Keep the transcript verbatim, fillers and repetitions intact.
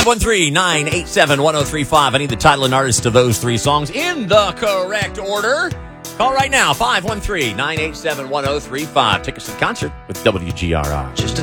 five one three, nine eight seven, one oh three five. I need the title and artist of those three songs in the correct order. Call right now, five one three, nine eight seven, one oh three five. Take us to the concert with W G R R. Just a